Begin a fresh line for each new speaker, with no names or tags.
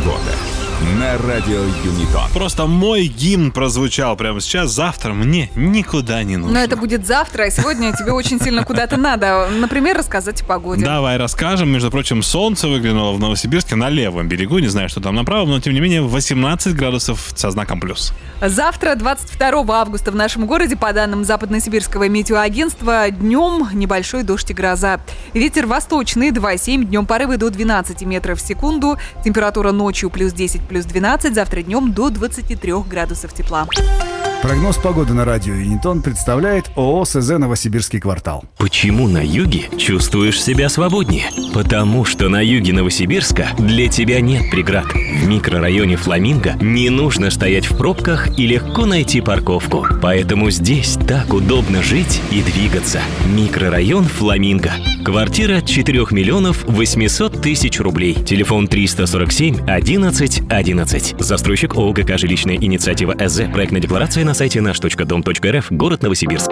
погода» на радио Юнитон.
Просто мой гимн прозвучал прямо сейчас. Завтра мне никуда не нужно.
Но это будет завтра, а сегодня тебе очень сильно куда-то надо. Например, рассказать о погоде.
Давай расскажем. Между прочим, солнце выглянуло в Новосибирске на левом берегу. Не знаю, что там на правом, но тем не менее 18 градусов со знаком плюс.
Завтра, 22 августа, в нашем городе, по данным Западносибирского метеоагентства, днем небольшой дождь и гроза. Ветер восточный 2,7, днем порывы до 12 метров в секунду. Температура ночью плюс 10, плюс 12, завтра днем до 23 градусов тепла.
Прогноз погоды на радио Юнитон представляет ООО СЗ «Новосибирский квартал».
Почему на юге чувствуешь себя свободнее? Потому что на юге Новосибирска для тебя нет преград. В микрорайоне Фламинго не нужно стоять в пробках и легко найти парковку. Поэтому здесь так удобно жить и двигаться. Микрорайон Фламинго. Квартира 4 миллионов 800 тысяч рублей. Телефон 347 11 11. Застройщик ООО ГК «Жилищная инициатива СЗ». Проектная декларация на сайте наш.дом.рф. Город Новосибирск.